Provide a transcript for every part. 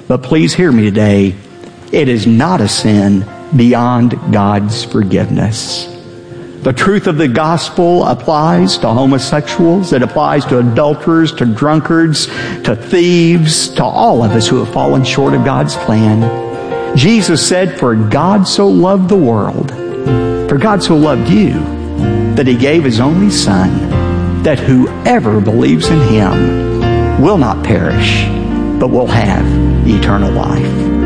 But please hear me today. It is not a sin beyond God's forgiveness. The truth of the gospel applies to homosexuals. It applies to adulterers, to drunkards, to thieves, to all of us who have fallen short of God's plan. Jesus said, "For God so loved the world, for God so loved you, that He gave His only Son, that whoever believes in Him will not perish, but will have eternal life."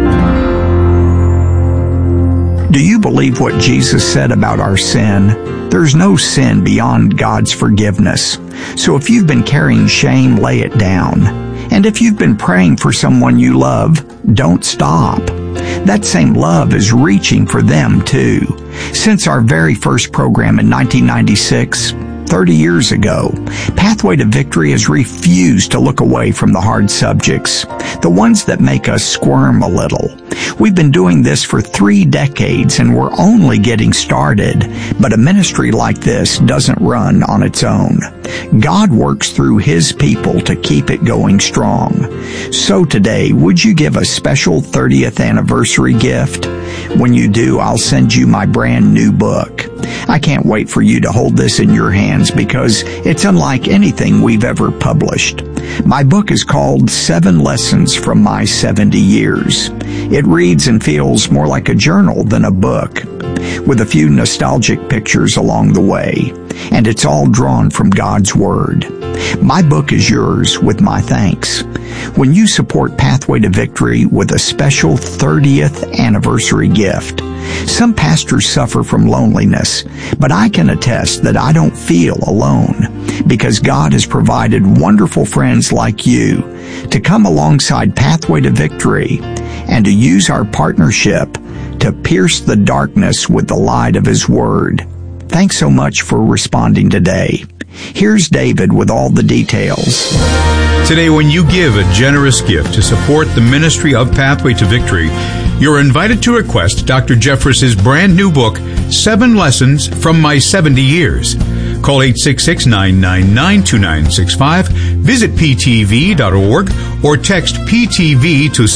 Do you believe what Jesus said about our sin? There's no sin beyond God's forgiveness. So if you've been carrying shame, lay it down. And if you've been praying for someone you love, don't stop. That same love is reaching for them too. Since our very first program in 1996, 30 years ago, Pathway to Victory has refused to look away from the hard subjects, the ones that make us squirm a little. We've been doing this for 3 decades and we're only getting started, but a ministry like this doesn't run on its own. God works through His people to keep it going strong. So today, would you give a special 30th anniversary gift? When you do, I'll send you my brand new book. I can't wait for you to hold this in your hands because it's unlike anything we've ever published. My book is called 7 Lessons from My 70 Years. It reads and feels more like a journal than a book, with a few nostalgic pictures along the way, and it's all drawn from God's Word. My book is yours with my thanks. When you support Pathway to Victory with a special 30th anniversary gift, some pastors suffer from loneliness, but I can attest that I don't feel alone because God has provided wonderful friends like you to come alongside Pathway to Victory and to use our partnership to pierce the darkness with the light of His Word. Thanks so much for responding today. Here's David with all the details. Today, when you give a generous gift to support the ministry of Pathway to Victory, you're invited to request Dr. Jeffress's brand new book, 7 Lessons from My 70 Years. Call 866-999-2965, visit ptv.org, or text PTV to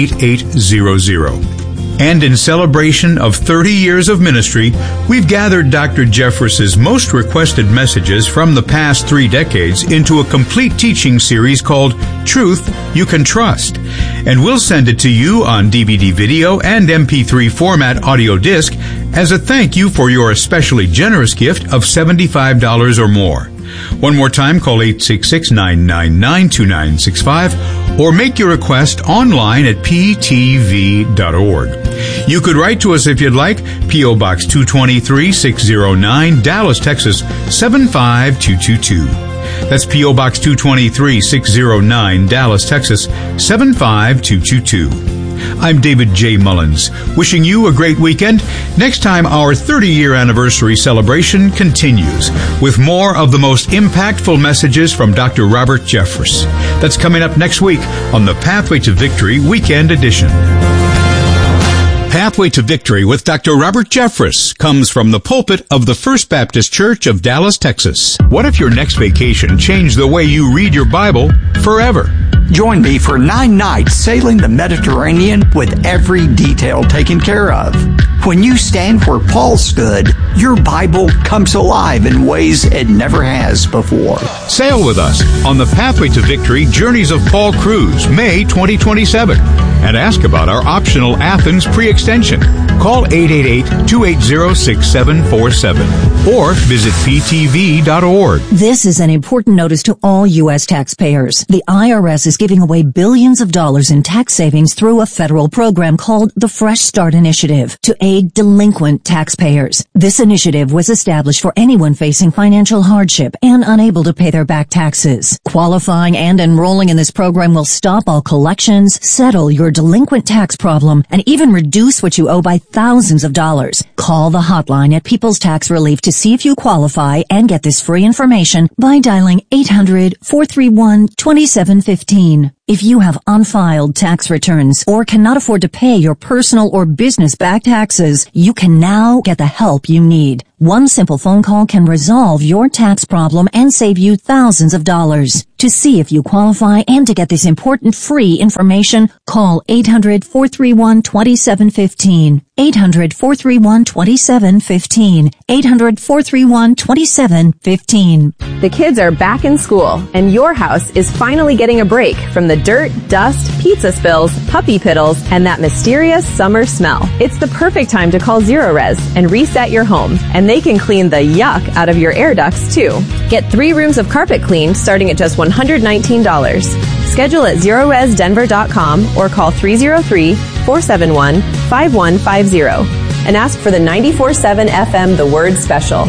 78800. And in celebration of 30 years of ministry, we've gathered Dr. Jeffress's most requested messages from the past 3 decades into a complete teaching series called Truth You Can Trust. And we'll send it to you on DVD video and MP3 format audio disc as a thank you for your especially generous gift of $75 or more. One more time, call 866-999-2965 or make your request online at ptv.org. You could write to us if you'd like. P.O. Box 223-609, Dallas, Texas 75222. That's P.O. Box 223-609, Dallas, Texas 75222. I'm David J. Mullins, wishing you a great weekend. Next time, our 30-year anniversary celebration continues with more of the most impactful messages from Dr. Robert Jeffress. That's coming up next week on the Pathway to Victory Weekend Edition. Pathway to Victory with Dr. Robert Jeffress comes from the pulpit of the First Baptist Church of Dallas, Texas. What if your next vacation changed the way you read your Bible forever? Join me for 9 nights sailing the Mediterranean with every detail taken care of. When you stand where Paul stood, your Bible comes alive in ways it never has before. Sail with us on the Pathway to Victory Journeys of Paul Cruise, May 2027. And ask about our optional Athens pre-extension. Call 888-280-6747 or visit ptv.org. This is an important notice to all U.S. taxpayers. The IRS is giving away billions of dollars in tax savings through a federal program called the Fresh Start Initiative to aid delinquent taxpayers. This initiative was established for anyone facing financial hardship and unable to pay their back taxes. Qualifying and enrolling in this program will stop all collections, settle your delinquent tax problem, and even reduce what you owe by thousands of dollars. Call the hotline at People's Tax Relief to see if you qualify and get this free information by dialing 800-431-2715. If you have unfiled tax returns or cannot afford to pay your personal or business back taxes, you can now get the help you need. One simple phone call can resolve your tax problem and save you thousands of dollars. To see if you qualify and to get this important free information, call 800-431-2715. 800-431-2715. 800-431-2715. The kids are back in school, and your house is finally getting a break from the dirt, dust, pizza spills, puppy piddles, and that mysterious summer smell. It's the perfect time to call Zerorez and reset your home, and they can clean the yuck out of your air ducts, too. Get 3 rooms of carpet cleaned starting at just $119. Schedule at ZerorezDenver.com or call 303-471-5150 and ask for the 94.7 FM The Word Special.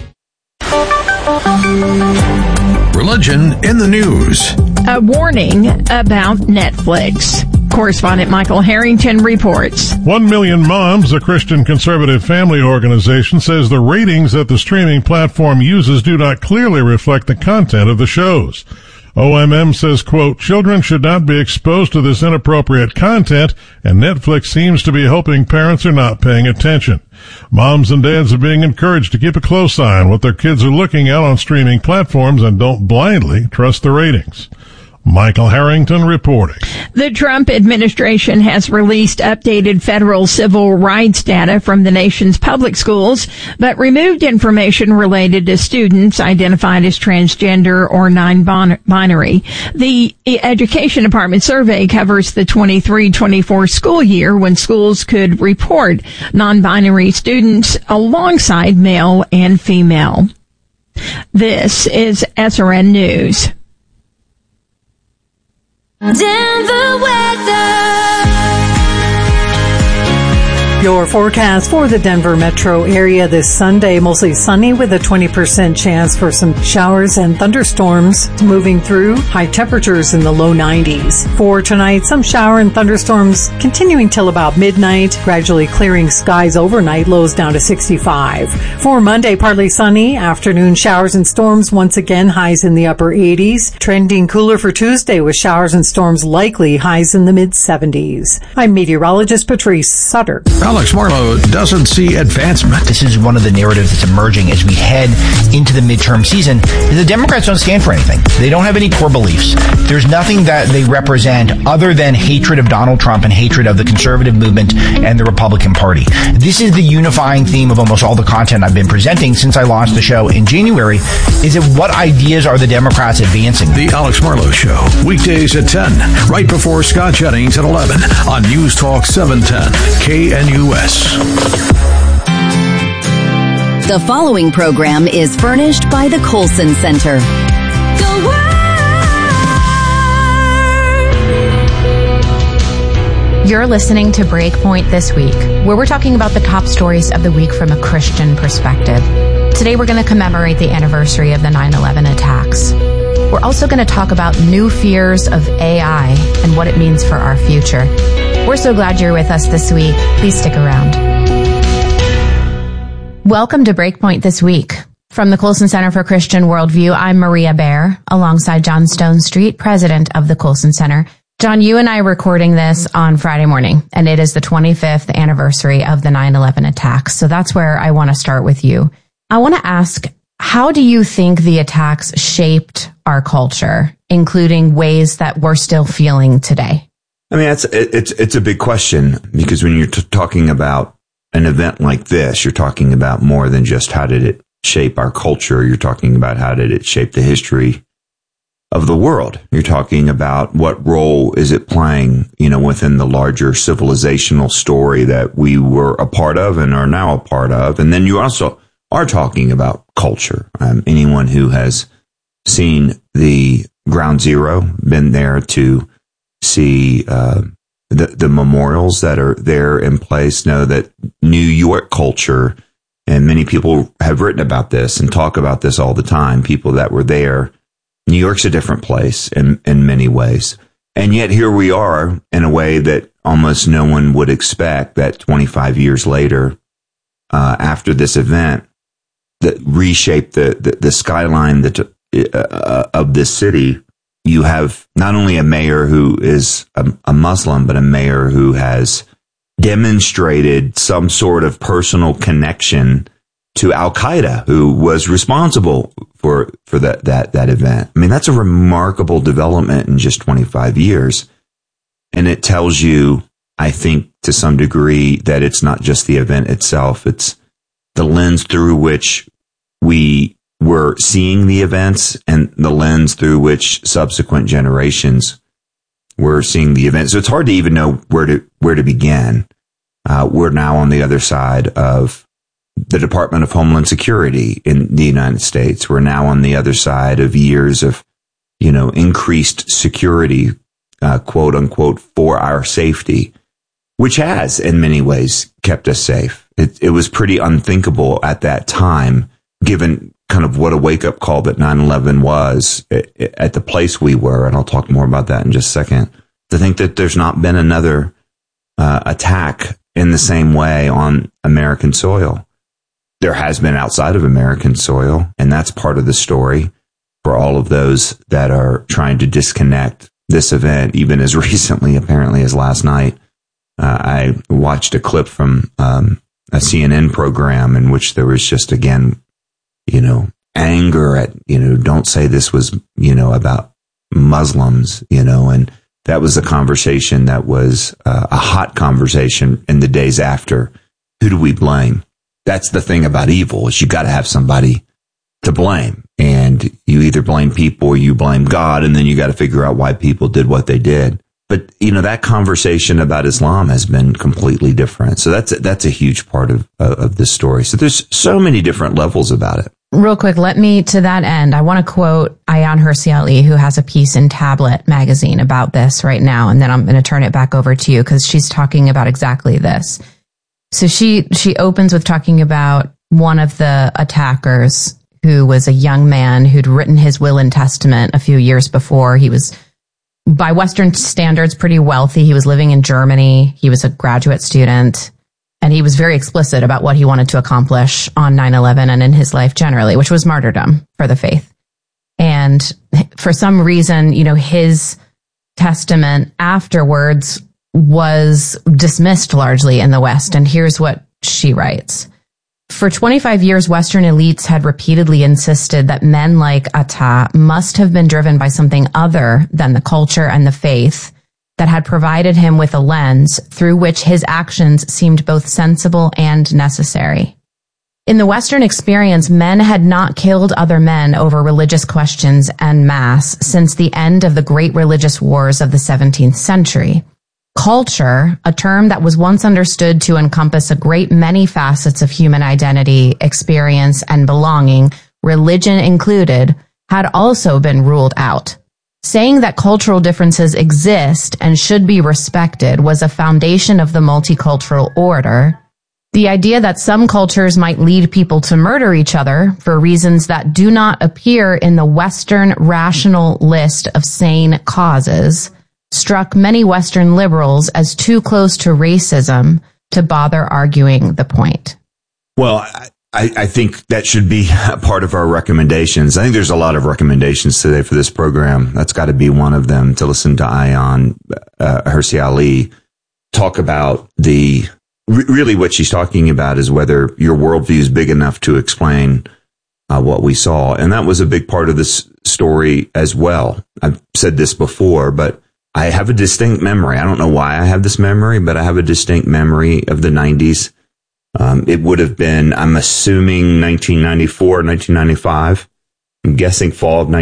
Religion in the news. A warning about Netflix. Correspondent Michael Harrington reports. 1 Million Moms, a Christian conservative family organization, says the ratings that the streaming platform uses do not clearly reflect the content of the shows. OMM says, quote, children should not be exposed to this inappropriate content, and Netflix seems to be hoping parents are not paying attention. Moms and dads are being encouraged to keep a close eye on what their kids are looking at on streaming platforms and don't blindly trust the ratings. Michael Harrington reporting. The Trump administration has released updated federal civil rights data from the nation's public schools, but removed information related to students identified as transgender or non-binary. The Education Department survey covers the 23-24 school year when schools could report non-binary students alongside male and female. This is SRN News. Denver weather. Your forecast for the Denver metro area this Sunday, mostly sunny with a 20% chance for some showers and thunderstorms moving through, high temperatures in the low 90s. For tonight, some shower and thunderstorms continuing till about midnight, gradually clearing skies overnight, lows down to 65. For Monday, partly sunny, afternoon showers and storms, once again highs in the upper 80s, trending cooler for Tuesday with showers and storms likely, highs in the mid 70s. I'm meteorologist Patrice Sutter. Alex Marlowe doesn't see advancement. This is one of the narratives that's emerging as we head into the midterm season. The Democrats don't stand for anything. They don't have any core beliefs. There's nothing that they represent other than hatred of Donald Trump and hatred of the conservative movement and the Republican Party. This is the unifying theme of almost all the content I've been presenting since I launched the show in January, is that what ideas are the Democrats advancing? The Alex Marlowe Show, weekdays at 10, right before Scott Jennings at 11 on News Talk 710 KNUS. The following program is furnished by the Colson Center. The Word. You're listening to Breakpoint This Week, where we're talking about the top stories of the week from a Christian perspective. Today we're going to commemorate the anniversary of the 9/11 attacks. We're also going to talk about new fears of AI and what it means for our future. We're so glad you're with us this week. Please stick around. Welcome to Breakpoint This Week. From the Colson Center for Christian Worldview, I'm Maria Baer, alongside John Stone Street, president of the Colson Center. John, you and I are recording this on Friday morning, and it is the 25th anniversary of the 9/11 attacks. So that's where I want to start with you. I want to ask, how do you think the attacks shaped our culture, including ways that we're still feeling today? I mean, it's a big question, because when you're talking about an event like this, you're talking about more than just how did it shape our culture. You're talking about how did it shape the history of the world. You're talking about what role is it playing, within the larger civilizational story that we were a part of and are now a part of. And then you also are talking about culture. Anyone who has seen the Ground Zero, been there to see the memorials that are there in place, know that New York culture, and many people have written about this and talk about this all the time, people that were there. New York's a different place in many ways. And yet here we are in a way that almost no one would expect, that 25 years later, after this event, that reshaped the skyline of this city you have not only a mayor who is a Muslim, but a mayor who has demonstrated some sort of personal connection to Al-Qaeda, who was responsible for that event. I mean, that's a remarkable development in just 25 years. And it tells you, I think, to some degree, that it's not just the event itself. It's the lens through which we were seeing the events and the lens through which subsequent generations were seeing the events. So it's hard to even know where to begin. We're now on the other side of the Department of Homeland Security in the United States. We're now on the other side of years of, increased security, quote unquote, for our safety, which has in many ways kept us safe. It was pretty unthinkable at that time, given kind of what a wake-up call that 9/11 was at the place we were, and I'll talk more about that in just a second, to think that there's not been another attack in the same way on American soil. There has been outside of American soil, and that's part of the story for all of those that are trying to disconnect this event, even as recently, apparently, as last night. I watched a clip from a CNN program in which there was just, again, anger at, don't say this was, about Muslims, and that was a conversation that was a hot conversation in the days after. Who do we blame? That's the thing about evil, is you got to have somebody to blame. And you either blame people or you blame God, and then you got to figure out why people did what they did. But, that conversation about Islam has been completely different. So that's a huge part of this story. So there's so many different levels about it. Real quick, to that end, I want to quote Ayaan Hirsi Ali, who has a piece in Tablet magazine about this right now. And then I'm going to turn it back over to you because she's talking about exactly this. So she opens with talking about one of the attackers, who was a young man who'd written his will and testament a few years before. He was, by Western standards, pretty wealthy. He was living in Germany. He was a graduate student. And he was very explicit about what he wanted to accomplish on 9/11 and in his life generally, which was martyrdom for the faith. And for some reason, his testament afterwards was dismissed largely in the West. And here's what she writes. For 25 years, Western elites had repeatedly insisted that men like Atta must have been driven by something other than the culture and the faith that had provided him with a lens through which his actions seemed both sensible and necessary. In the Western experience, men had not killed other men over religious questions en masse since the end of the great religious wars of the 17th century. Culture, a term that was once understood to encompass a great many facets of human identity, experience, and belonging, religion included, had also been ruled out. Saying that cultural differences exist and should be respected was a foundation of the multicultural order. The idea that some cultures might lead people to murder each other for reasons that do not appear in the Western rational list of sane causes struck many Western liberals as too close to racism to bother arguing the point. Well, I think that should be a part of our recommendations. I think there's a lot of recommendations today for this program. That's got to be one of them, to listen to Ayaan Hirsi Ali talk about really what she's talking about is whether your worldview is big enough to explain what we saw. And that was a big part of this story as well. I've said this before, but I have a distinct memory. I don't know why I have this memory, but I have a distinct memory of the 90s. It would have been, I'm assuming, 1994, 1995. I'm guessing fall of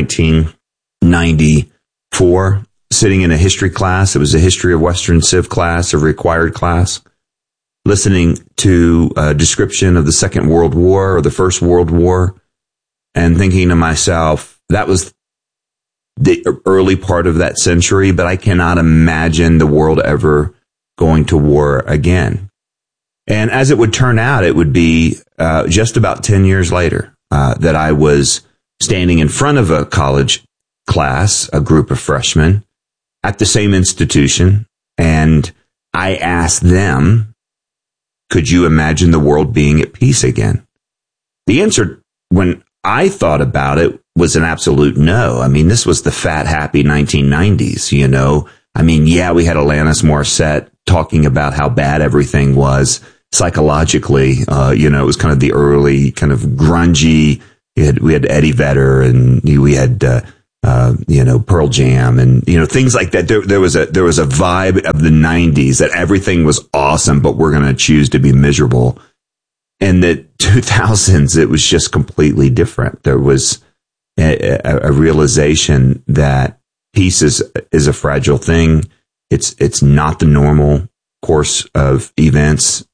1994, sitting in a history class. It was a history of Western Civ class, a required class, listening to a description of the Second World War or the First World War, and thinking to myself, that was the early part of that century, but I cannot imagine the world ever going to war again. And as it would turn out, it would be just about 10 years later that I was standing in front of a college class, a group of freshmen at the same institution, and I asked them, could you imagine the world being at peace again? The answer, when I thought about it, was an absolute no. I mean, this was the fat, happy 1990s, you know. I mean, yeah, we had Alanis Morissette talking about how bad everything was psychologically. You know, it was kind of the early kind of grungy. We had Eddie Vedder, and we had, you know, Pearl Jam, and, you know, things like that. There was a vibe of the 90s that everything was awesome, but we're going to choose to be miserable. In the 2000s, it was just completely different. There was a realization that peace is a fragile thing. It's not the normal course of events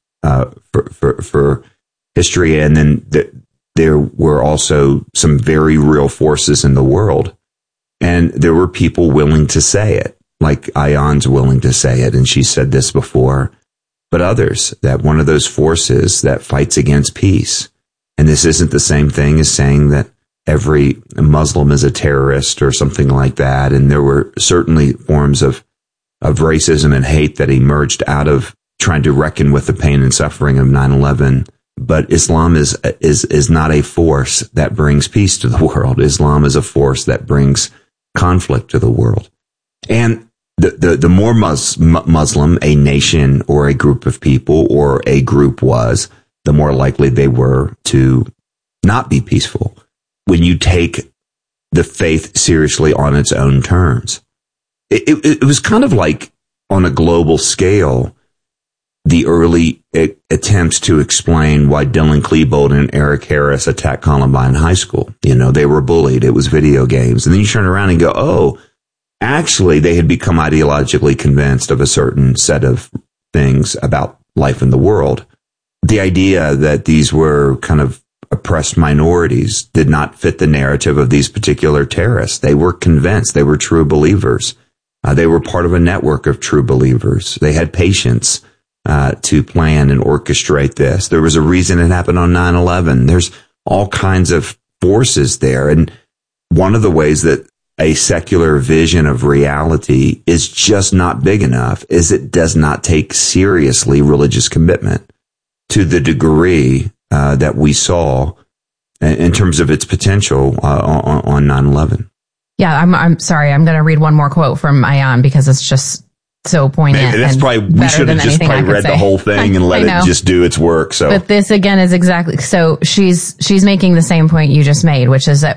for history. And then there were also some very real forces in the world. And there were people willing to say it, like Ayan's willing to say it. And she said this before, but others, that one of those forces that fights against peace. And this isn't the same thing as saying that every Muslim is a terrorist or something like that. And there were certainly forms of racism and hate that emerged out of trying to reckon with the pain and suffering of 9/11. But Islam is not a force that brings peace to the world. Islam is a force that brings conflict to the world. And the more Muslim a nation or a group of people or a group was, the more likely they were to not be peaceful. When you take the faith seriously on its own terms, it was kind of like on a global scale, the early attempts to explain why Dylan Klebold and Eric Harris attacked Columbine High School. You know, they were bullied. It was video games. And then you turn around and go, oh, actually, they had become ideologically convinced of a certain set of things about life in the world. The idea that these were kind of oppressed minorities did not fit the narrative of these particular terrorists. They were convinced. They were true believers. They were part of a network of true believers. They had patience to plan and orchestrate this. There was a reason it happened on 9/11. There's all kinds of forces there. And one of the ways that a secular vision of reality is just not big enough is it does not take seriously religious commitment to the degree that we saw in terms of its potential on 9/11. Yeah, I'm sorry. I'm going to read one more quote from Ayan because it's just so poignant. That's probably, we should have just probably read the whole thing and let it just do its work. So, but this again is exactly, so she's making the same point you just made, which is that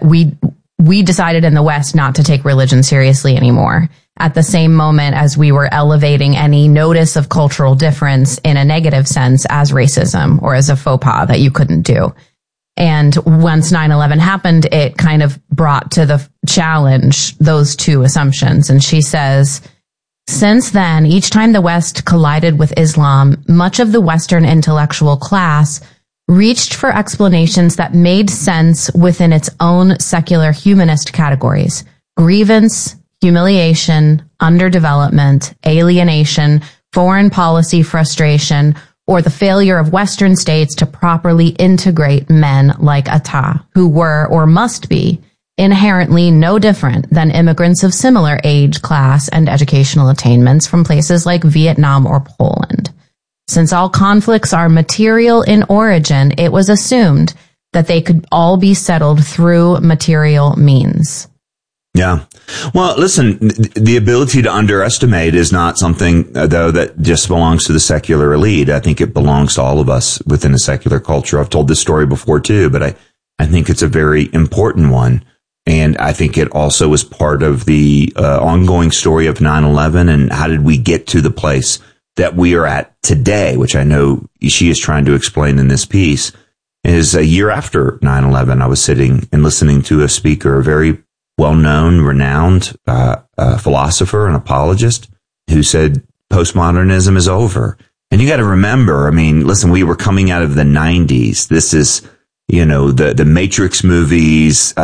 we decided in the West not to take religion seriously anymore. At the same moment as we were elevating any notice of cultural difference in a negative sense as racism or as a faux pas that you couldn't do. And once 9/11 happened, it kind of brought to the challenge those two assumptions. And she says, since then, each time the West collided with Islam, much of the Western intellectual class reached for explanations that made sense within its own secular humanist categories: grievance, humiliation, underdevelopment, alienation, foreign policy frustration, or the failure of Western states to properly integrate men like Atta, who were, or must be, inherently no different than immigrants of similar age, class, and educational attainments from places like Vietnam or Poland. Since all conflicts are material in origin, it was assumed that they could all be settled through material means. Yeah. Well, listen, the ability to underestimate is not something, though, that just belongs to the secular elite. I think it belongs to all of us within a secular culture. I've told this story before, too, but I think it's a very important one. And I think it also is part of the ongoing story of 9/11 and how did we get to the place that we are at today, which I know she is trying to explain in this piece. Is a year after 9/11, I was sitting and listening to a speaker, a very well-known, renowned philosopher and apologist, who said postmodernism is over. And you got to remember, I mean, listen, we were coming out of the 90s. This is, you know, the Matrix movies,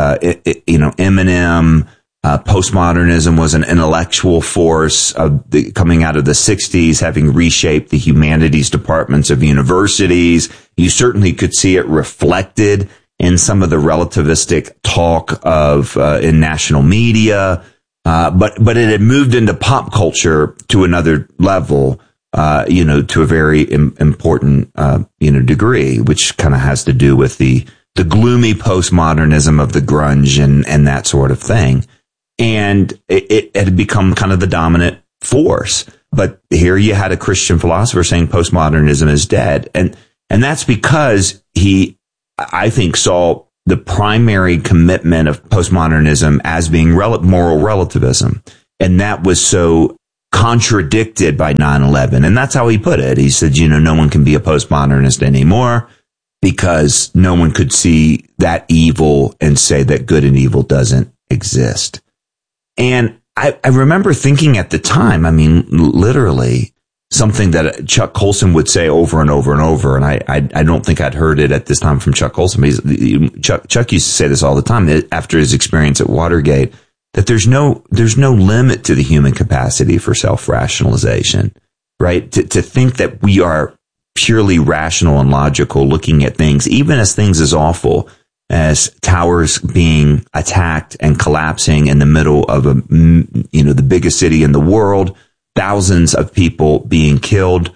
Eminem. Postmodernism was an intellectual force coming out of the 60s, having reshaped the humanities departments of universities. You certainly could see it reflected in some of the relativistic talk of in national media, but it had moved into pop culture to another level, to a very important degree, which kind of has to do with the the gloomy postmodernism of the grunge and that sort of thing. And it had become kind of the dominant force. But here you had a Christian philosopher saying postmodernism is dead. And that's because he, I think, saw the primary commitment of postmodernism as being moral relativism. And that was so contradicted by 9/11. And that's how he put it. He said, no one can be a postmodernist anymore because no one could see that evil and say that good and evil doesn't exist. And I remember thinking at the time, I mean, literally something that Chuck Colson would say over and over and over. And I don't think I'd heard it at this time from Chuck Colson. Chuck used to say this all the time after his experience at Watergate, that there's no limit to the human capacity for self-rationalization, right? To think that we are purely rational and logical, looking at things, even as things as awful as towers being attacked and collapsing in the middle of the biggest city in the world, thousands of people being killed,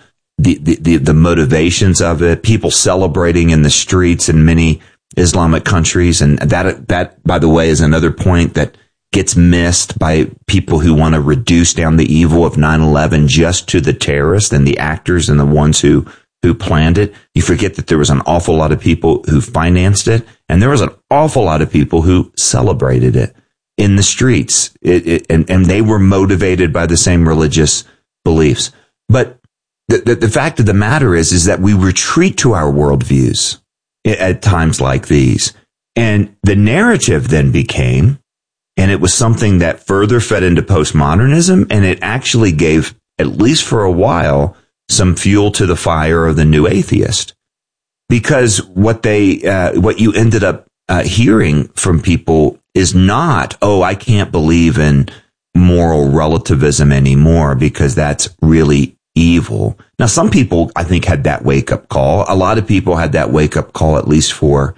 the motivations of it, people celebrating in the streets in many Islamic countries. And that, by the way, is another point that gets missed by people who want to reduce down the evil of 9/11 just to the terrorists and the actors and the ones who planned it. You forget that there was an awful lot of people who financed it, and there was an awful lot of people who celebrated it in the streets. And they were motivated by the same religious beliefs. But the fact of the matter is that we retreat to our worldviews at times like these. And the narrative then became, and it was something that further fed into postmodernism, and it actually gave, at least for a while, some fuel to the fire of the new atheist. Because what you ended up hearing from people is not, I can't believe in moral relativism anymore because that's really evil. Now, some people, I think, had that wake-up call. A lot of people had that wake-up call, at least for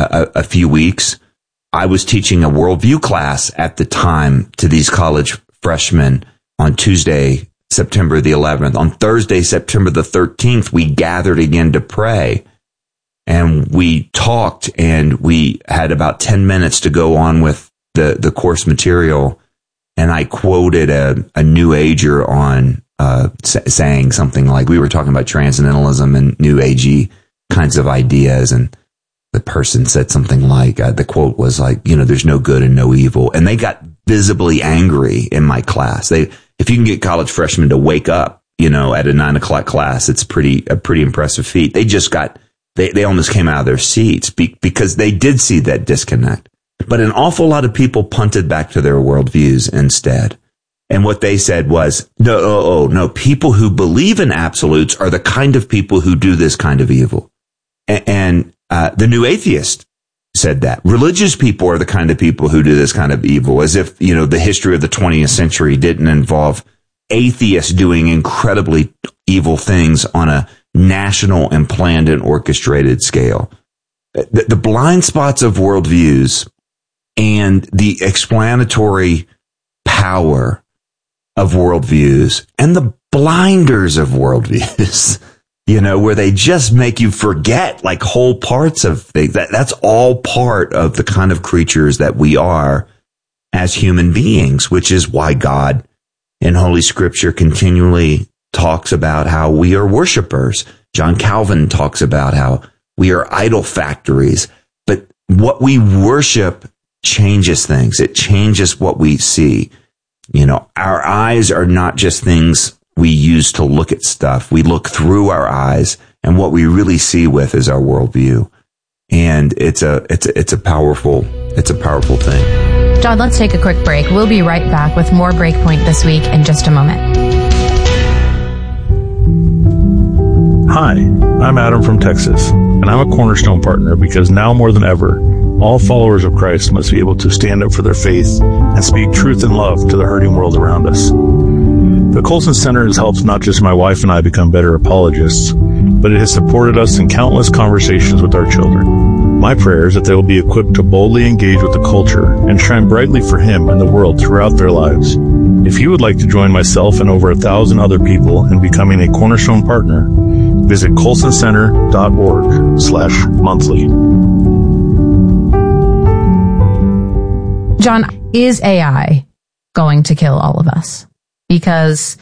a few weeks. I was teaching a worldview class at the time to these college freshmen on Tuesday, September the 11th. On Thursday, September the 13th, we gathered again to pray. And we talked, and we had about 10 minutes to go on with the course material. And I quoted a New Ager on saying something like, we were talking about transcendentalism and New Agey kinds of ideas. And the person said something like, the quote was like, there's no good and no evil. And they got visibly angry in my class. If you can get college freshmen to wake up, at a 9 o'clock class, it's a pretty impressive feat. They just they almost came out of their seats because they did see that disconnect. But an awful lot of people punted back to their worldviews instead. And what they said was, no, people who believe in absolutes are the kind of people who do this kind of evil. And the new atheist said that. Religious people are the kind of people who do this kind of evil, as if, the history of the 20th century didn't involve atheists doing incredibly evil things on a national and planned and orchestrated scale. The blind spots of worldviews and the explanatory power of worldviews and the blinders of worldviews, where they just make you forget like whole parts of things. That's all part of the kind of creatures that we are as human beings, which is why God in Holy Scripture continually talks about how we are worshipers. John Calvin talks about how we are idol factories. But what we worship changes things. It changes what we see. Our eyes are not just things we use to look at stuff. We look through our eyes, and what we really see with is our worldview. And it's a powerful thing. John, let's take a quick break. We'll be right back with more Breakpoint this week in just a moment. Hi, I'm Adam from Texas, and I'm a Cornerstone partner because now more than ever, all followers of Christ must be able to stand up for their faith and speak truth and love to the hurting world around us. The Colson Center has helped not just my wife and I become better apologists, but it has supported us in countless conversations with our children. My prayer is that they will be equipped to boldly engage with the culture and shine brightly for Him and the world throughout their lives. If you would like to join myself and over 1,000 other people in becoming a Cornerstone partner, visit colsoncenter.org/monthly. John, is AI going to kill all of us? Because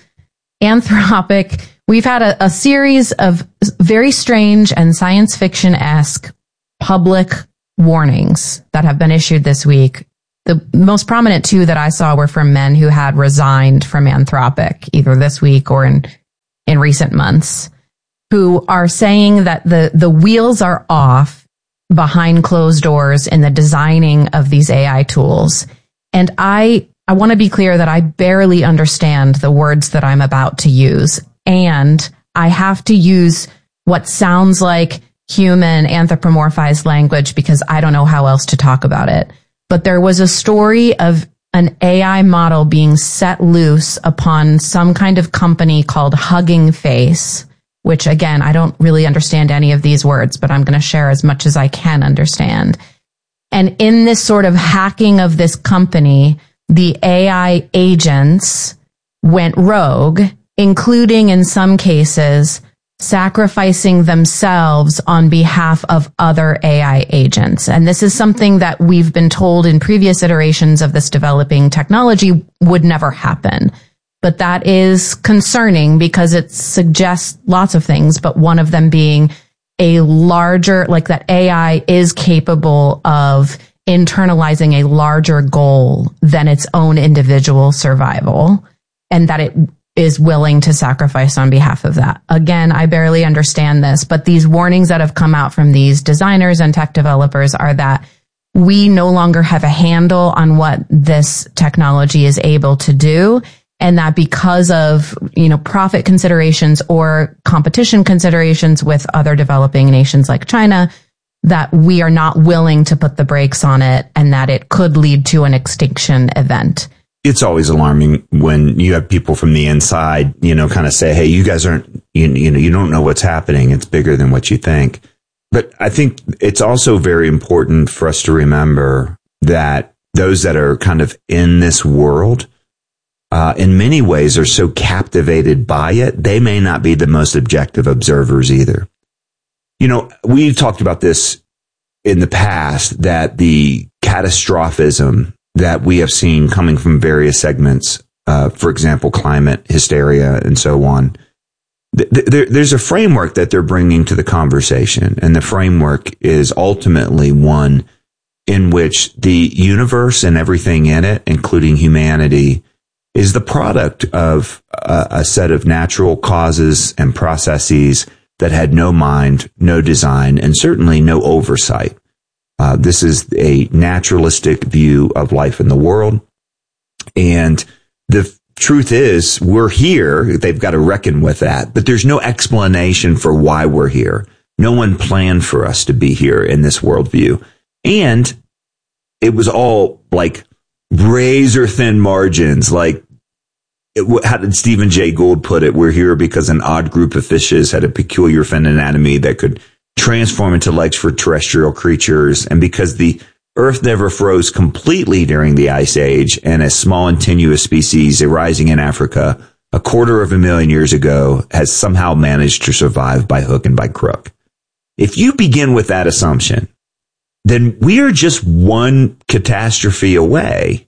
Anthropic, we've had a series of very strange and science fiction-esque public warnings that have been issued this week. The most prominent two that I saw were from men who had resigned from Anthropic, either this week or in recent months, who are saying that the wheels are off behind closed doors in the designing of these AI tools. And I want to be clear that I barely understand the words that I'm about to use. And I have to use what sounds like human anthropomorphized language because I don't know how else to talk about it. But there was a story of an AI model being set loose upon some kind of company called Hugging Face, which again, I don't really understand any of these words, but I'm going to share as much as I can understand. And in this sort of hacking of this company, the AI agents went rogue, including in some cases sacrificing themselves on behalf of other AI agents. And this is something that we've been told in previous iterations of this developing technology would never happen. But that is concerning because it suggests lots of things, but one of them being a larger, like that AI is capable of internalizing a larger goal than its own individual survival, and that it is willing to sacrifice on behalf of that. Again, I barely understand this, but these warnings that have come out from these designers and tech developers are that we no longer have a handle on what this technology is able to do. And that because of, profit considerations or competition considerations with other developing nations like China, that we are not willing to put the brakes on it and that it could lead to an extinction event. It's always alarming when you have people from the inside, kind of say, hey, you guys aren't, you don't know what's happening. It's bigger than what you think. But I think it's also very important for us to remember that those that are kind of in this world, in many ways are so captivated by it, they may not be the most objective observers either. We've talked about this in the past, that the catastrophism that we have seen coming from various segments, for example, climate hysteria and so on, there's a framework that they're bringing to the conversation. And the framework is ultimately one in which the universe and everything in it, including humanity, is the product of a set of natural causes and processes that had no mind, no design, and certainly no oversight. This is a naturalistic view of life in the world. And the truth is, we're here. They've got to reckon with that. But there's no explanation for why we're here. No one planned for us to be here in this worldview. And it was all like razor thin margins. How did Stephen Jay Gould put it? We're here because an odd group of fishes had a peculiar fin anatomy that could transform into legs for terrestrial creatures. And because the Earth never froze completely during the Ice Age, and a small and tenuous species arising in Africa 250,000 years ago has somehow managed to survive by hook and by crook. If you begin with that assumption, then we are just one catastrophe away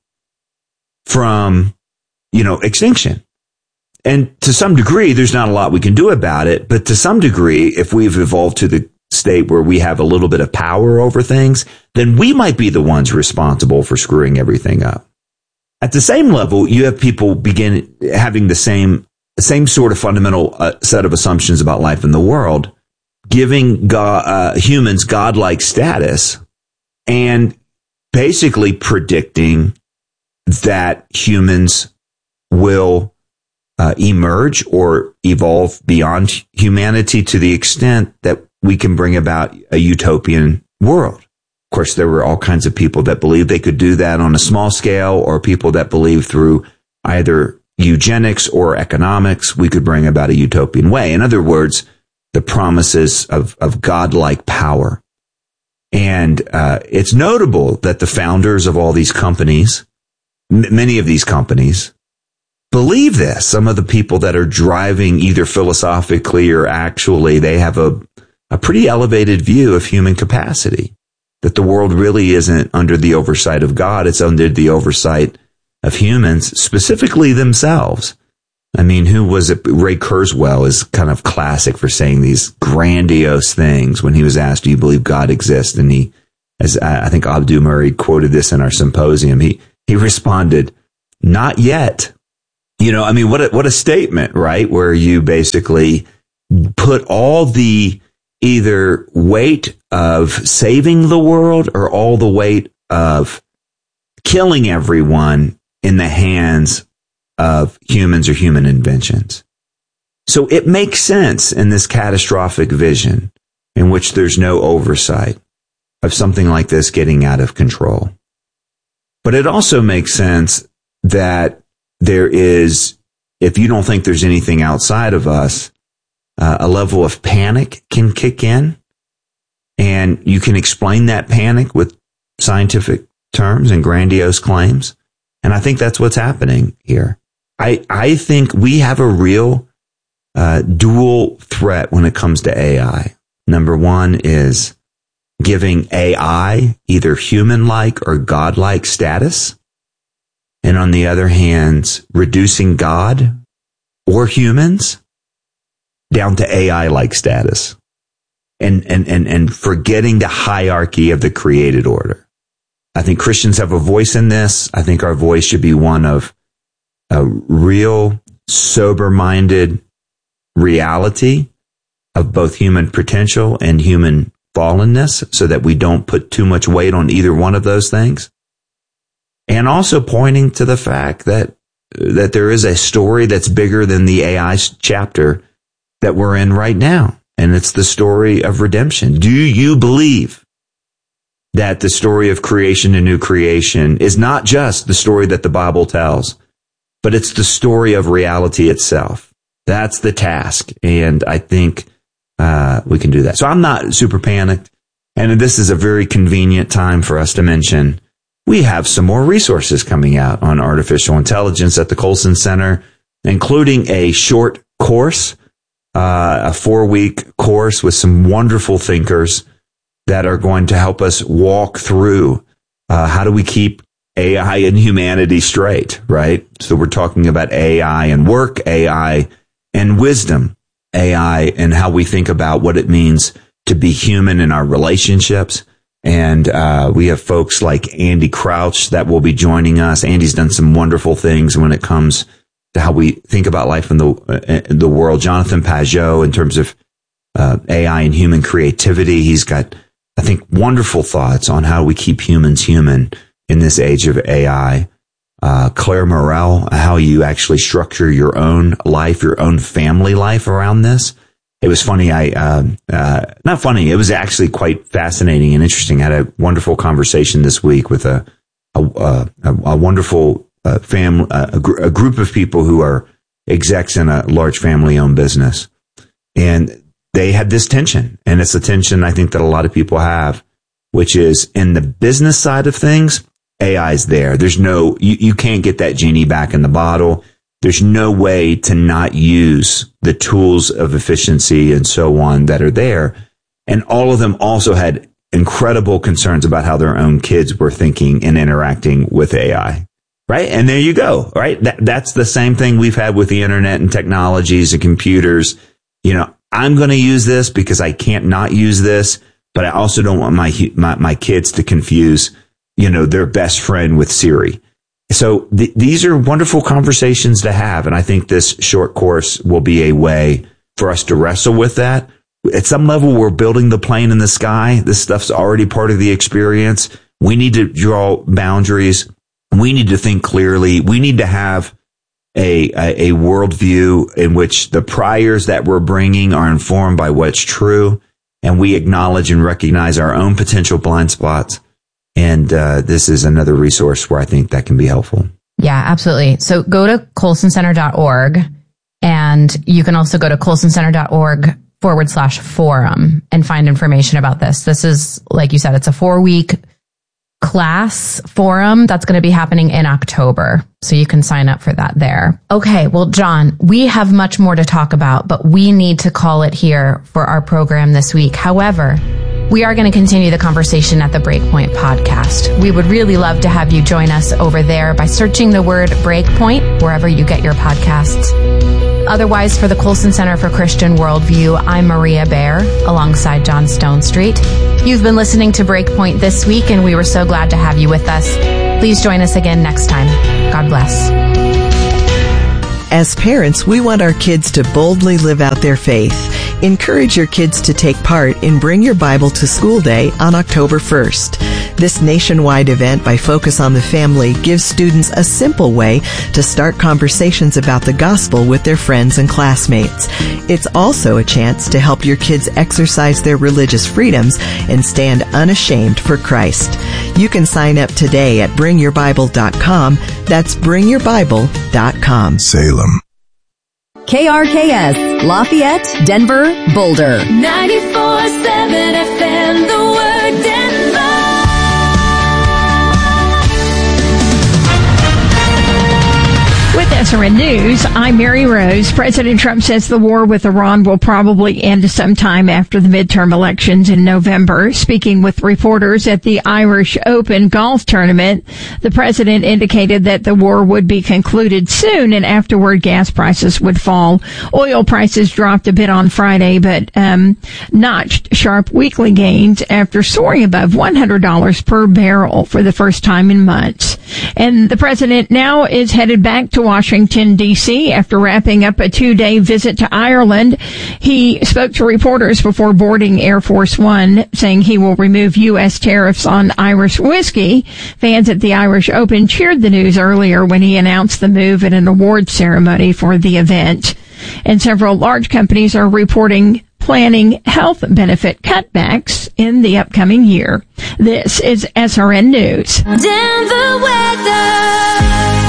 from, extinction. And to some degree, there's not a lot we can do about it. But to some degree, if we've evolved to the state where we have a little bit of power over things, then we might be the ones responsible for screwing everything up. At the same level, you have people begin having the same sort of fundamental set of assumptions about life in the world, giving humans godlike status and basically predicting that humans will emerge or evolve beyond humanity to the extent that we can bring about a utopian world. Of course, there were all kinds of people that believed they could do that on a small scale, or people that believed through either eugenics or economics, we could bring about a utopian way. In other words, the promises of godlike power. And it's notable that the founders of all these companies, many of these companies, believe this. Some of the people that are driving, either philosophically or actually, they have a pretty elevated view of human capacity. that the world really isn't under the oversight of God. It's under the oversight of humans, specifically themselves. I mean, who was it? Ray Kurzweil is kind of classic for saying these grandiose things when he was asked, do you believe God exists? And he, as I think Abdu Murray quoted this in our symposium, he responded, not yet. I mean, what a statement, right? Where you basically put all the either weight of saving the world or all the weight of killing everyone in the hands of humans or human inventions. So it makes sense in this catastrophic vision in which there's no oversight of something like this getting out of control. But it also makes sense that there is, if you don't think there's anything outside of us, a level of panic can kick in, and you can explain that panic with scientific terms and grandiose claims. And I think that's what's happening here. I think we have a real dual threat when it comes to AI. Number one is giving AI either human-like or God-like status. And on the other hand, reducing God or humans down to AI-like status. And forgetting the hierarchy of the created order. I think Christians have a voice in this. I think our voice should be one of a real, sober-minded reality of both human potential and human fallenness, so that we don't put too much weight on either one of those things. And also pointing to the fact that there is a story that's bigger than the AI chapter that we're in right now. And it's the story of redemption. Do you believe that the story of creation and new creation is not just the story that the Bible tells, but it's the story of reality itself? That's the task. And I think we can do that. So I'm not super panicked. And this is a very convenient time for us to mention we have some more resources coming out on artificial intelligence at the Colson Center, including a short course, a 4-week course with some wonderful thinkers that are going to help us walk through how do we keep AI and humanity straight, right? So we're talking about AI and work, AI and wisdom, AI and how we think about what it means to be human in our relationships. And we have folks like Andy Crouch that will be joining us. Andy's done some wonderful things when it comes to how we think about life in the world. Jonathan Pageau, in terms of AI and human creativity, he's got, I think, wonderful thoughts on how we keep humans human in this age of AI. Claire Morrell, how you actually structure your own life, your own family life around this. It was funny. Not funny. It was actually quite fascinating and interesting. I had a wonderful conversation this week with a wonderful family, a group of people who are execs in a large family-owned business, and they had this tension, and it's a tension I think that a lot of people have, which is in the business side of things. AI is there. There's no, you can't get that genie back in the bottle. There's no way to not use the tools of efficiency and so on that are there. And all of them also had incredible concerns about how their own kids were thinking and interacting with AI. Right? And there you go. Right? That's the same thing we've had with the internet and technologies and computers. I'm going to use this because I can't not use this, but I also don't want my kids to confuse, their best friend with Siri. So these are wonderful conversations to have. And I think this short course will be a way for us to wrestle with that. At some level, we're building the plane in the sky. This stuff's already part of the experience. We need to draw boundaries. We need to think clearly. We need to have a worldview in which the priors that we're bringing are informed by what's true. And we acknowledge and recognize our own potential blind spots. And this is another resource where I think that can be helpful. Yeah, absolutely. So go to colsoncenter.org, and you can also go to colsoncenter.org/forum and find information about this. This is, like you said, it's a 4-week class forum that's going to be happening in October. So you can sign up for that there. Okay. Well, John, we have much more to talk about, but we need to call it here for our program this week. However, We are going to continue the conversation at the Breakpoint podcast. We would really love to have you join us over there by searching the word Breakpoint wherever you get your podcasts. Otherwise, for the Colson Center for Christian Worldview, I'm Maria Bear, alongside John Stonestreet. You've been listening to Breakpoint this week, and we were so glad to have you with us. Please join us again next time. God bless. As parents, we want our kids to boldly live out their faith. Encourage your kids to take part in Bring Your Bible to School Day on October 1st. This nationwide event by Focus on the Family gives students a simple way to start conversations about the gospel with their friends and classmates. It's also a chance to help your kids exercise their religious freedoms and stand unashamed for Christ. You can sign up today at bringyourbible.com. That's bringyourbible.com. Salem. KRKS, Lafayette, Denver, Boulder. 94.7 FM, the word Denver. With SRN News, I'm Mary Rose. President Trump says the war with Iran will probably end sometime after the midterm elections in November. Speaking with reporters at the Irish Open golf tournament, the president indicated that the war would be concluded soon and afterward gas prices would fall. Oil prices dropped a bit on Friday, but notched sharp weekly gains after soaring above $100 per barrel for the first time in months. And the president now is headed back to Washington, D.C. after wrapping up a 2-day visit to Ireland. He spoke to reporters before boarding Air Force One, saying he will remove U.S. tariffs on Irish whiskey. Fans at the Irish Open cheered the news earlier when he announced the move at an awards ceremony for the event. And several large companies are planning health benefit cutbacks in the upcoming year. This is SRN News. Denver weather.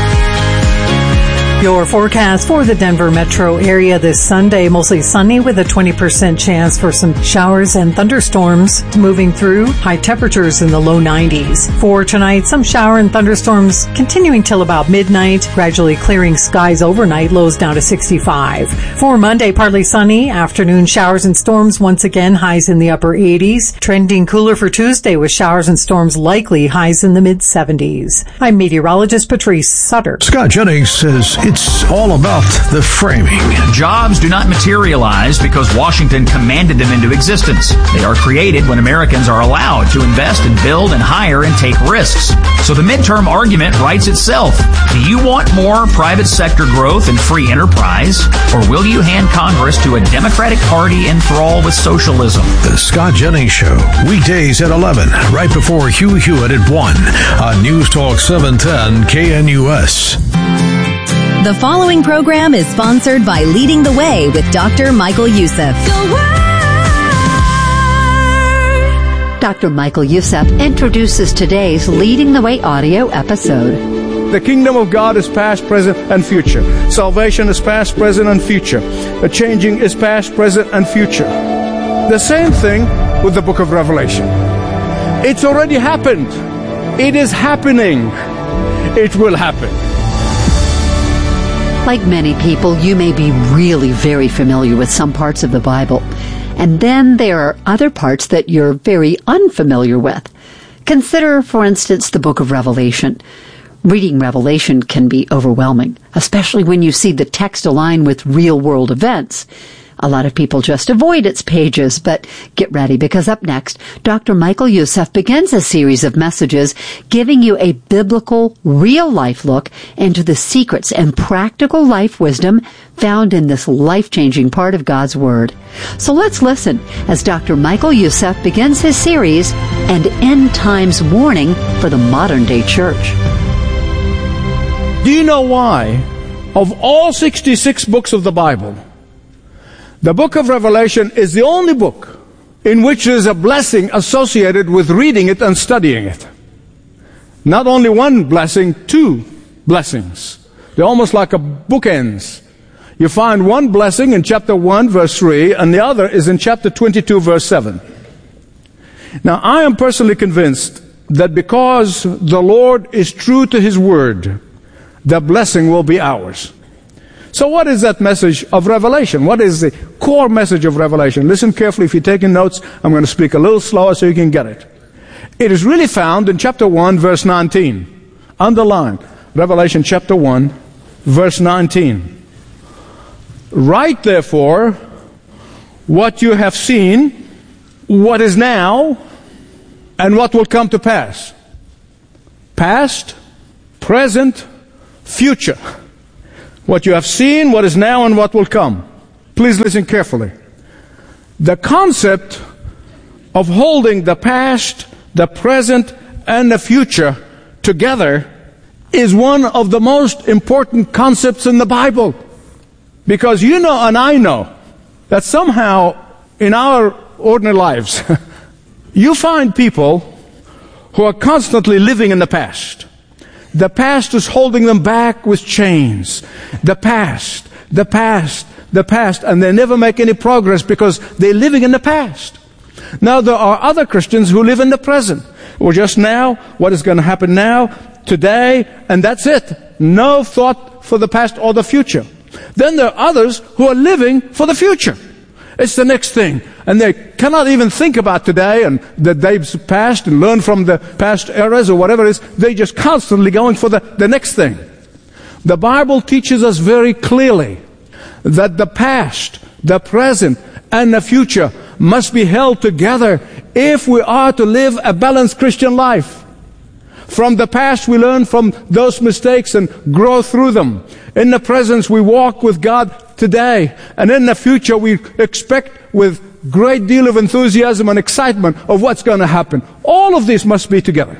Your forecast for the Denver metro area this Sunday, mostly sunny with a 20% chance for some showers and thunderstorms moving through, high temperatures in the low 90s. For tonight, some shower and thunderstorms continuing till about midnight, gradually clearing skies overnight, lows down to 65. For Monday, partly sunny, afternoon showers and storms once again, highs in the upper 80s. Trending cooler for Tuesday with showers and storms likely, highs in the mid 70s. I'm meteorologist Patrice Sutter. Scott Jennings says it's all about the framing. Jobs do not materialize because Washington commanded them into existence. They are created when Americans are allowed to invest and build and hire and take risks. So the midterm argument writes itself. Do you want more private sector growth and free enterprise, or will you hand Congress to a Democratic Party enthralled with socialism? The Scott Jennings Show, weekdays at 11, right before Hugh Hewitt at 1 on News Talk 710 KNUS. The following program is sponsored by Leading the Way with Dr. Michael Youssef. Dr. Michael Youssef introduces today's Leading the Way audio episode. The kingdom of God is past, present, and future. Salvation is past, present, and future. The changing is past, present, and future. The same thing with the book of Revelation. It's already happened. It is happening. It will happen. Like many people, you may be really very familiar with some parts of the Bible. And then there are other parts that you're very unfamiliar with. Consider, for instance, the book of Revelation. Reading Revelation can be overwhelming, especially when you see the text align with real-world events. A lot of people just avoid its pages, but get ready, because up next, Dr. Michael Youssef begins a series of messages giving you a biblical, real-life look into the secrets and practical life wisdom found in this life-changing part of God's Word. So let's listen as Dr. Michael Youssef begins his series, An End Times Warning for the Modern-Day Church. Do you know why, of all 66 books of the Bible, the book of Revelation is the only book in which there is a blessing associated with reading it and studying it? Not only one blessing, two blessings. They're almost like a bookends. You find one blessing in chapter 1, verse 3, and the other is in chapter 22, verse 7. Now, I am personally convinced that because the Lord is true to His Word, the blessing will be ours. So what is that message of Revelation? What is the core message of Revelation. Listen carefully. If you're taking notes, I'm going to speak a little slower so you can get it. It is really found in chapter 1, verse 19. Underline. Revelation chapter 1, verse 19. Write therefore what you have seen, what is now, and what will come to pass. Past, present, future. What you have seen, what is now, and what will come. Please listen carefully. The concept of holding the past, the present, and the future together is one of the most important concepts in the Bible. Because you know and I know that somehow in our ordinary lives, you find people who are constantly living in the past. The past is holding them back with chains. The past, the past, the past, and they never make any progress because they're living in the past. Now there are other Christians who live in the present. Or just now, what is going to happen now, today, and that's it. No thought for the past or the future. Then there are others who are living for the future. It's the next thing. And they cannot even think about today and the days past and learn from the past eras or whatever it is. They're just constantly going for the next thing. The Bible teaches us very clearly that the past, the present, and the future must be held together if we are to live a balanced Christian life. From the past we learn from those mistakes and grow through them. In the present we walk with God today. And in the future we expect with great deal of enthusiasm and excitement of what's going to happen. All of this must be together.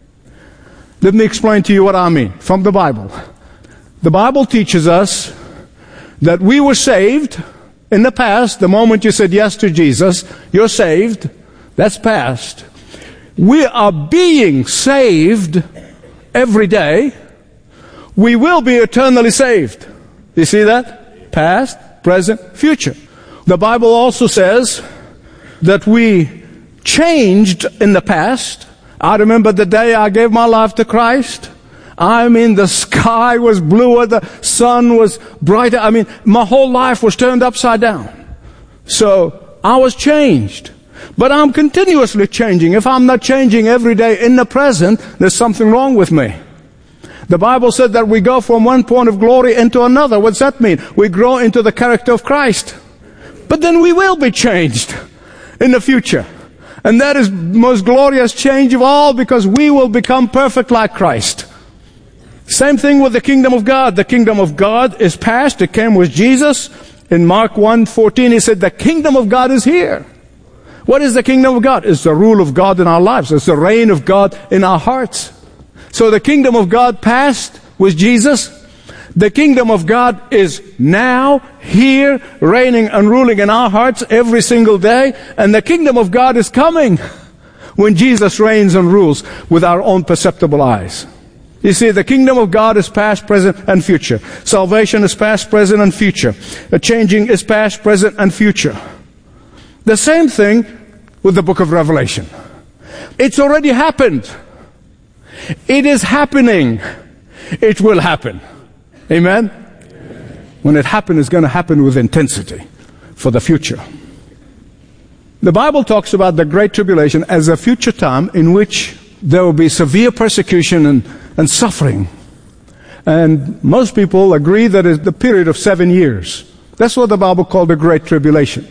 Let me explain to you what I mean from the Bible. The Bible teaches us that we were saved in the past. The moment you said yes to Jesus, you're saved. That's past. We are being saved every day. We will be eternally saved. You see that? Past, present, future. The Bible also says that we changed in the past. I remember the day I gave my life to Christ. I mean, the sky was bluer, the sun was brighter. I mean, my whole life was turned upside down. So I was changed. But I'm continuously changing. If I'm not changing every day in the present, there's something wrong with me. The Bible said that we go from one point of glory into another. What's that mean? We grow into the character of Christ. But then we will be changed in the future. And that is the most glorious change of all, because we will become perfect like Christ. Same thing with the kingdom of God. The kingdom of God is past. It came with Jesus. In Mark 1:14, he said, the kingdom of God is here. What is the kingdom of God? It's the rule of God in our lives. It's the reign of God in our hearts. So the kingdom of God past was Jesus. The kingdom of God is now, here, reigning and ruling in our hearts every single day. And the kingdom of God is coming when Jesus reigns and rules with our own perceptible eyes. You see, the kingdom of God is past, present, and future. Salvation is past, present, and future. The changing is past, present, and future. The same thing with the book of Revelation. It's already happened. It is happening. It will happen. Amen? When it happens, it's going to happen with intensity for the future. The Bible talks about the Great Tribulation as a future time in which there will be severe persecution and suffering. And most people agree that it's the period of 7 years. That's what the Bible called the Great Tribulation.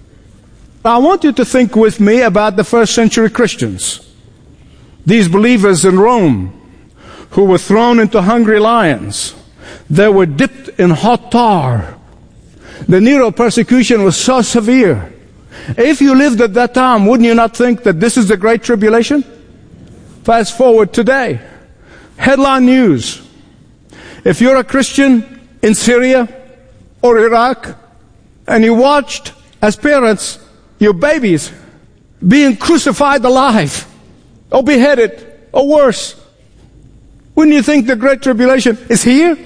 I want you to think with me about the first century Christians. These believers in Rome who were thrown into hungry lions. They were dipped in hot tar. The Nero persecution was so severe. If you lived at that time, wouldn't you not think that this is the Great Tribulation? Fast forward today. Headline news. If you're a Christian in Syria or Iraq and you watched as parents your babies being crucified alive or beheaded or worse, wouldn't you think the Great Tribulation is here?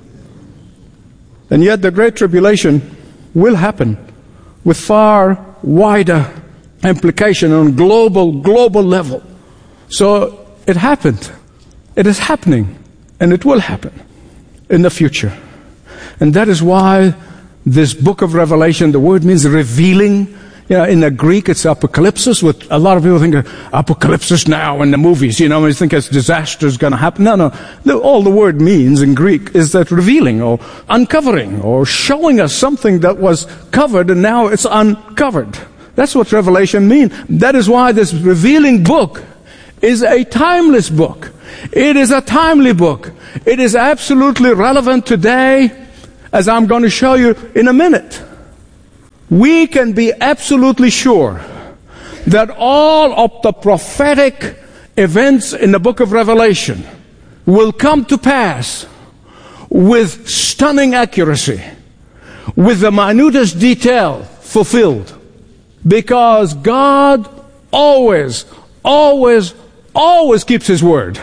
And yet the Great Tribulation will happen with far wider implication on global level. So it happened. It is happening. And it will happen in the future. And that is why this book of Revelation. The word means revealing. In the Greek, it's apocalypsis. With a lot of people think apocalypsis now in the movies. We think it's disaster is going to happen. No. All the word means in Greek is that revealing or uncovering or showing us something that was covered and now it's uncovered. That's what Revelation means. That is why this revealing book is a timeless book. It is a timely book. It is absolutely relevant today, as I'm going to show you in a minute. We can be absolutely sure that all of the prophetic events in the book of Revelation will come to pass with stunning accuracy, with the minutest detail fulfilled. Because God always keeps His word.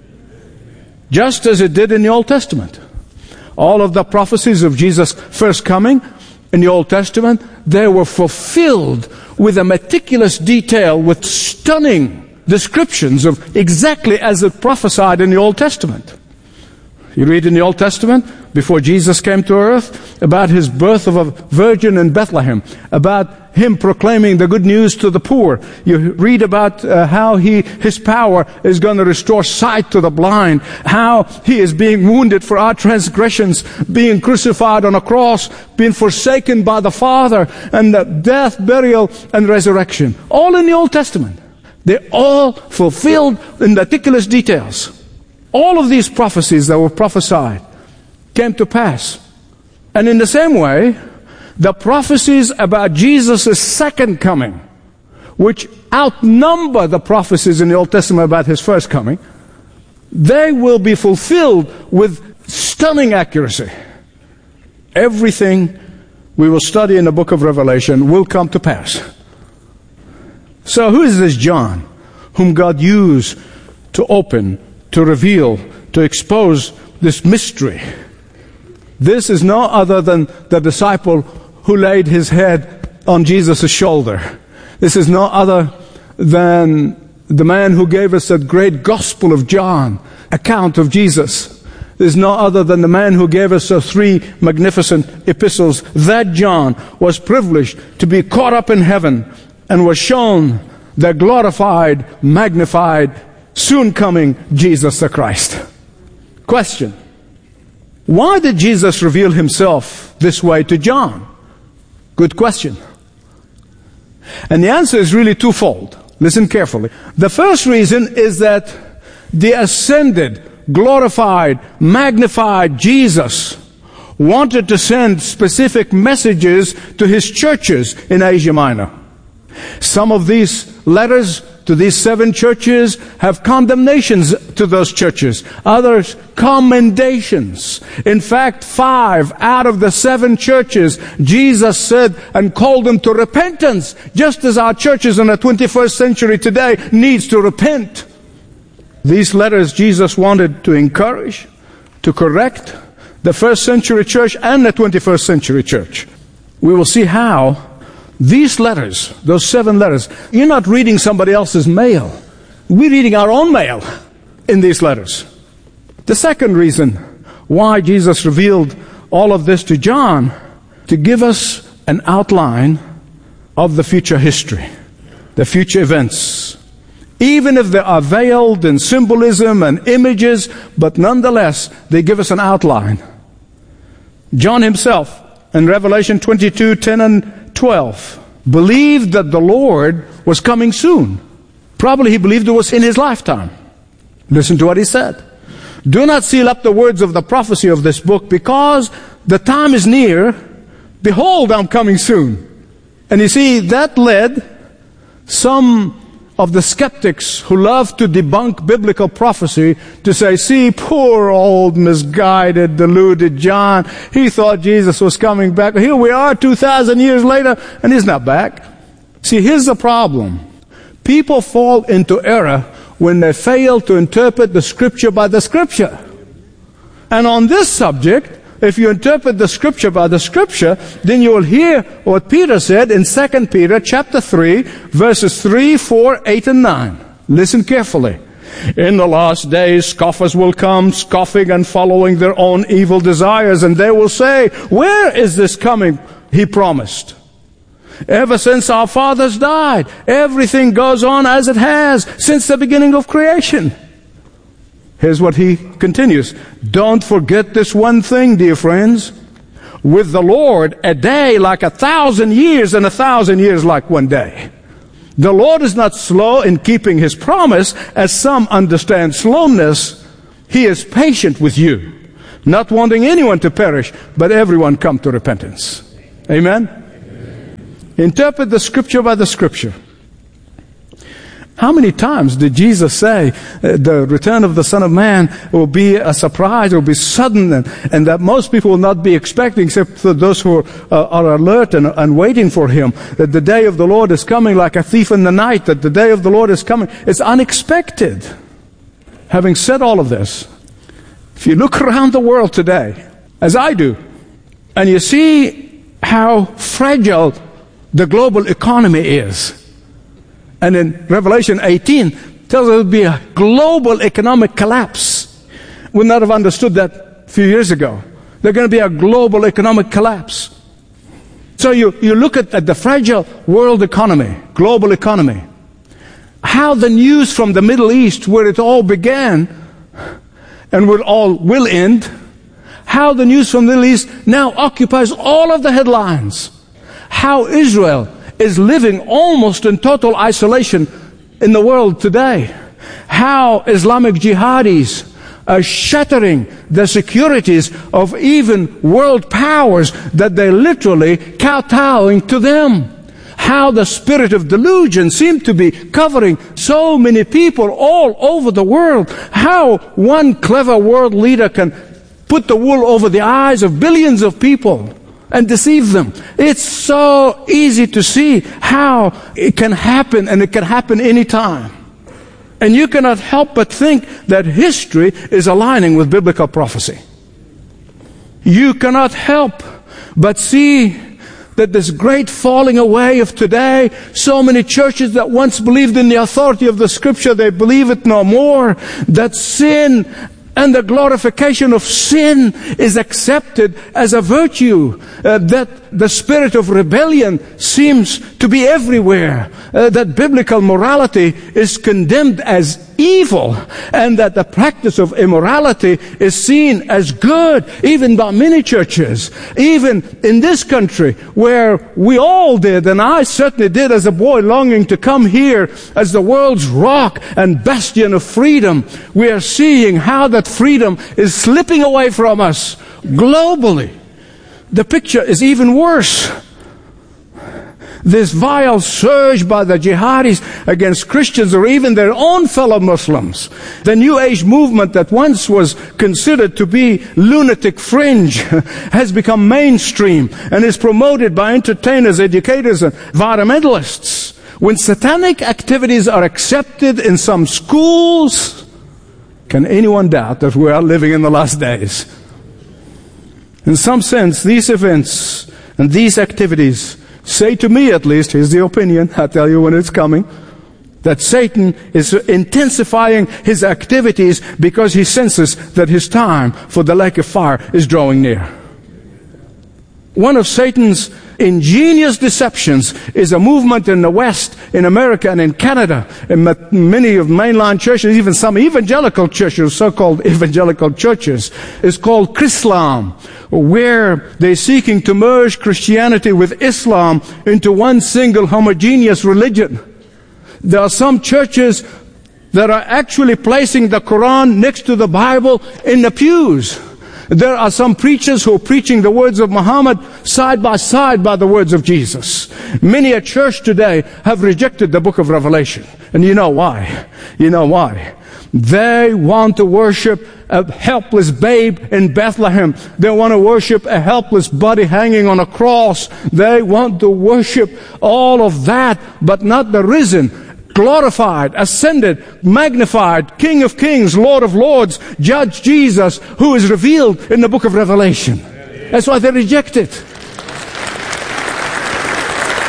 Just as it did in the Old Testament. All of the prophecies of Jesus' first coming in the Old Testament, they were fulfilled with a meticulous detail, with stunning descriptions of exactly as it prophesied in the Old Testament. You read in the Old Testament, before Jesus came to earth, about His birth of a virgin in Bethlehem, about Him proclaiming the good news to the poor. You read about how His power is going to restore sight to the blind, how He is being wounded for our transgressions, being crucified on a cross, being forsaken by the Father, and the death, burial, and resurrection. All in the Old Testament. They're all fulfilled in meticulous details. All of these prophecies that were prophesied came to pass. And in the same way, the prophecies about Jesus' second coming, which outnumber the prophecies in the Old Testament about His first coming, they will be fulfilled with stunning accuracy. Everything we will study in the book of Revelation will come to pass. So who is this John, whom God used to open, to reveal, to expose this mystery? This is no other than the disciple who laid his head on Jesus' shoulder. This is no other than the man who gave us that great Gospel of John account of Jesus. This is no other than the man who gave us the 3 magnificent epistles. That John was privileged to be caught up in heaven and was shown the glorified, magnified, soon coming Jesus the Christ. Question: why did Jesus reveal Himself this way to John? Good question. And the answer is really twofold. Listen carefully. The first reason is that the ascended, glorified, magnified Jesus wanted to send specific messages to His churches in Asia Minor. Some of these letters to these 7 churches have condemnations to those churches. Others, commendations. In fact, 5 out of the 7 churches, Jesus said and called them to repentance, just as our churches in the 21st century today needs to repent. These letters Jesus wanted to encourage, to correct the first century church and the 21st century church. We will see how these letters, those 7 letters, you're not reading somebody else's mail. We're reading our own mail in these letters. The second reason why Jesus revealed all of this to John, to give us an outline of the future history, the future events. Even if they are veiled in symbolism and images, but nonetheless, they give us an outline. John himself, in Revelation 22:10 and 12, believed that the Lord was coming soon. Probably he believed it was in his lifetime. Listen to what he said. Do not seal up the words of the prophecy of this book, because the time is near. Behold, I'm coming soon. And you see, that led some of the skeptics who love to debunk biblical prophecy to say, see, poor old misguided, deluded John. He thought Jesus was coming back. Here we are 2,000 years later, and He's not back. See, here's the problem. People fall into error when they fail to interpret the Scripture by the Scripture. And on this subject, if you interpret the Scripture by the Scripture, then you will hear what Peter said in 2 Peter chapter 3, verses 3, 4, 8, and 9. Listen carefully. In the last days, scoffers will come, scoffing and following their own evil desires, and they will say, where is this coming he promised? Ever since our fathers died, everything goes on as it has since the beginning of creation. Here's what he continues. Don't forget this one thing, dear friends. With the Lord, a day like 1,000 years, and 1,000 years like one day. The Lord is not slow in keeping His promise, as some understand slowness. He is patient with you, not wanting anyone to perish, but everyone come to repentance. Amen? Interpret the Scripture by the Scripture. How many times did Jesus say the return of the Son of Man will be a surprise, will be sudden, and that most people will not be expecting, except for those who are alert and waiting for Him, that the day of the Lord is coming like a thief in the night, that the day of the Lord is coming. It's unexpected. Having said all of this, if you look around the world today, as I do, and you see how fragile the global economy is, and in Revelation 18 tells us it will be a global economic collapse. We would not have understood that a few years ago. There's going to be a global economic collapse. So you look at the fragile world economy, global economy, how the news from the Middle East, where it all began and where it all will end, how the news from the Middle East now occupies all of the headlines. How Israel is living almost in total isolation in the world today. How Islamic jihadis are shattering the securities of even world powers that they're literally kowtowing to them. How the spirit of delusion seems to be covering so many people all over the world. How one clever world leader can put the wool over the eyes of billions of people and deceive them. It's so easy to see how it can happen, and it can happen anytime. And you cannot help but think that history is aligning with biblical prophecy. You cannot help but see that this great falling away of today, so many churches that once believed in the authority of the Scripture, they believe it no more. That sin and the glorification of sin is accepted as a virtue. That the spirit of rebellion seems to be everywhere. That biblical morality is condemned as evil. And that the practice of immorality is seen as good, even by many churches. Even in this country, where we all did, and I certainly did as a boy, longing to come here as the world's rock and bastion of freedom, we are seeing how that freedom is slipping away from us globally. The picture is even worse. This vile surge by the jihadis against Christians or even their own fellow Muslims. The New Age movement that once was considered to be lunatic fringe has become mainstream and is promoted by entertainers, educators, and environmentalists. When satanic activities are accepted in some schools, can anyone doubt that we are living in the last days? In some sense, these events and these activities say to me, at least, here's the opinion, I'll tell you when it's coming, that Satan is intensifying his activities because he senses that his time for the lake of fire is drawing near. One of Satan's ingenious deceptions is a movement in the West, in America and in Canada, in many of mainline churches, even some evangelical churches, so-called evangelical churches, is called Chrislam, where they're seeking to merge Christianity with Islam into one single homogeneous religion. There are some churches that are actually placing the Quran next to the Bible in the pews. There are some preachers who are preaching the words of Muhammad side by side by the words of Jesus. Many a church today have rejected the book of Revelation. And you know why? You know why? They want to worship a helpless babe in Bethlehem. They want to worship a helpless body hanging on a cross. They want to worship all of that, but not the risen, glorified, ascended, magnified, King of Kings, Lord of Lords, Judge Jesus, who is revealed in the book of Revelation. That's why they reject it.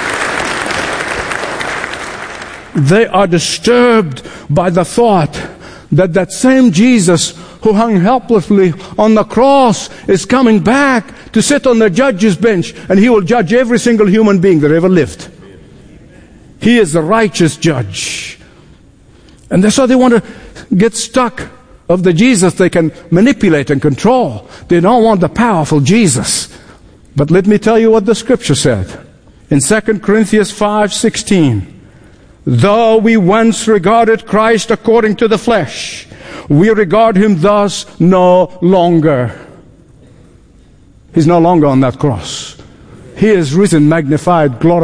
They are disturbed by the thought that same Jesus who hung helplessly on the cross is coming back to sit on the judge's bench, and he will judge every single human being that ever lived. He is the righteous judge. And that's why they want to get stuck of the Jesus they can manipulate and control. They don't want the powerful Jesus. But let me tell you what the scripture said. In 2 Corinthians 5:16, though we once regarded Christ according to the flesh, we regard him thus no longer. He's no longer on that cross. He is risen, magnified, glorified.